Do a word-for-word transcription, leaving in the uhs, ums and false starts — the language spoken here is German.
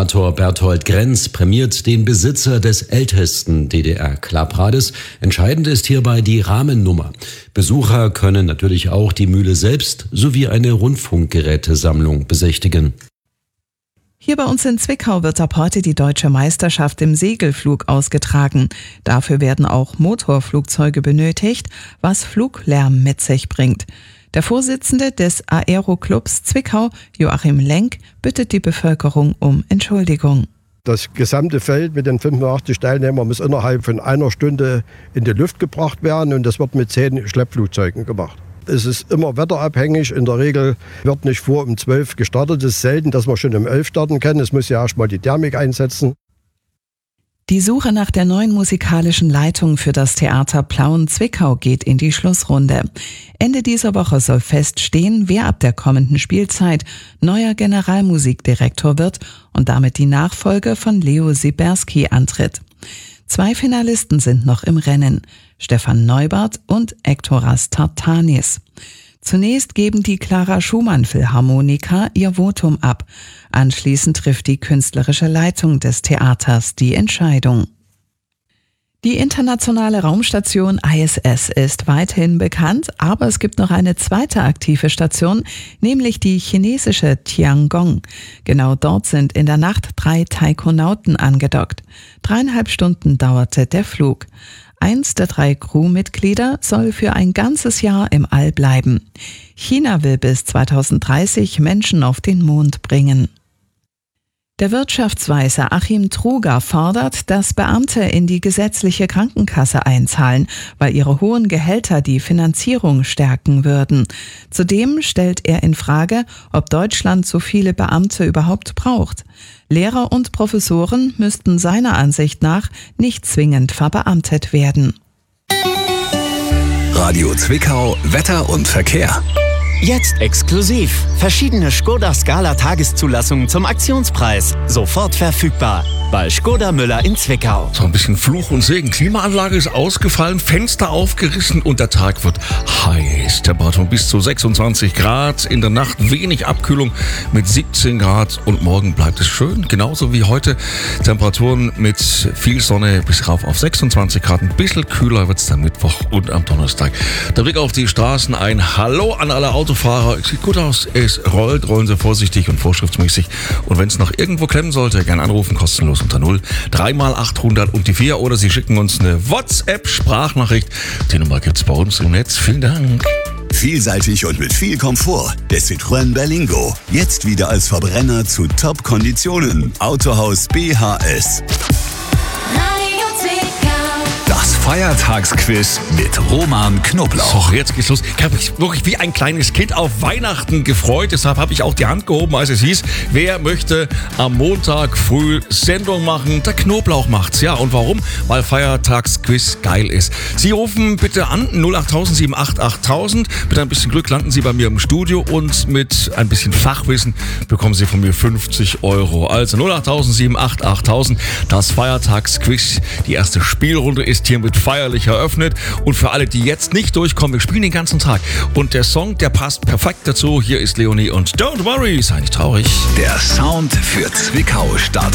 Moderator Berthold Grenz prämiert den Besitzer des ältesten D D R-Klapprades. Entscheidend ist hierbei die Rahmennummer. Besucher können natürlich auch die Mühle selbst sowie eine Rundfunkgerätesammlung besichtigen. Hier bei uns in Zwickau wird ab heute die deutsche Meisterschaft im Segelflug ausgetragen. Dafür werden auch Motorflugzeuge benötigt, was Fluglärm mit sich bringt. Der Vorsitzende des Aeroclubs Zwickau, Joachim Lenk, bittet die Bevölkerung um Entschuldigung. Das gesamte Feld mit den fünfundachtzig Teilnehmern muss innerhalb von einer Stunde in die Luft gebracht werden und das wird mit zehn Schleppflugzeugen gemacht. Es ist immer wetterabhängig. In der Regel wird nicht vor um zwölf gestartet. Es ist selten, dass wir schon um elf starten können. Es muss ja erstmal die Thermik einsetzen. Die Suche nach der neuen musikalischen Leitung für das Theater Plauen-Zwickau geht in die Schlussrunde. Ende dieser Woche soll feststehen, wer ab der kommenden Spielzeit neuer Generalmusikdirektor wird und damit die Nachfolge von Leo Siberski antritt. Zwei Finalisten sind noch im Rennen, Stefan Neubart und Ektoras Tartanis. Zunächst geben die Clara Schumann Philharmoniker ihr Votum ab. Anschließend trifft die künstlerische Leitung des Theaters die Entscheidung. Die internationale Raumstation I S S ist weiterhin bekannt, aber es gibt noch eine zweite aktive Station, nämlich die chinesische Tiangong. Genau dort sind in der Nacht drei Taikonauten angedockt. Dreieinhalb Stunden dauerte der Flug. Eins der drei Crewmitglieder soll für ein ganzes Jahr im All bleiben. China will bis zweitausenddreißig Menschen auf den Mond bringen. Der Wirtschaftsweise Achim Truger fordert, dass Beamte in die gesetzliche Krankenkasse einzahlen, weil ihre hohen Gehälter die Finanzierung stärken würden. Zudem stellt er in Frage, ob Deutschland so viele Beamte überhaupt braucht. Lehrer und Professoren müssten seiner Ansicht nach nicht zwingend verbeamtet werden. Radio Zwickau, Wetter und Verkehr. Jetzt exklusiv. Verschiedene Škoda Scala Tageszulassungen zum Aktionspreis. Sofort verfügbar. Bei Škoda Müller in Zwickau. So ein bisschen Fluch und Segen. Klimaanlage ist ausgefallen, Fenster aufgerissen und der Tag wird heiß. Temperatur bis zu sechsundzwanzig Grad. In der Nacht wenig Abkühlung mit siebzehn Grad und morgen bleibt es schön. Genauso wie heute. Temperaturen mit viel Sonne bis rauf auf sechsundzwanzig Grad. Ein bisschen kühler wird es dann Mittwoch und am Donnerstag. Der Blick auf die Straßen. Ein Hallo an alle Autofahrer. Es sieht gut aus. Es rollt. Rollen Sie vorsichtig und vorschriftsmäßig. Und wenn es noch irgendwo klemmen sollte, gerne anrufen, kostenlos unter null drei mal achthundert und die vier oder Sie schicken uns eine WhatsApp-Sprachnachricht. Die Nummer gibt's bei uns im Netz. Vielen Dank. Vielseitig und mit viel Komfort. Der Citroën Berlingo. Jetzt wieder als Verbrenner zu Top-Konditionen. Autohaus B H S. Das Feiertagsquiz mit Roman Knoblauch. So, jetzt geht's los. Ich habe mich wirklich wie ein kleines Kind auf Weihnachten gefreut. Deshalb habe ich auch die Hand gehoben, als es hieß, wer möchte am Montag früh Sendung machen? Der Knoblauch macht's. Ja, und warum? Weil Feiertagsquiz geil ist. Sie rufen bitte an null acht null null sieben acht acht null null. Mit ein bisschen Glück landen Sie bei mir im Studio und mit ein bisschen Fachwissen bekommen Sie von mir fünfzig Euro. Also null acht null null sieben acht acht null null. Das Feiertagsquiz. Die erste Spielrunde ist hiermit feierlich eröffnet. Und für alle, die jetzt nicht durchkommen, wir spielen den ganzen Tag. Und der Song, der passt perfekt dazu. Hier ist Leonie und Don't Worry, sei nicht traurig. Der Sound für Zwickau startet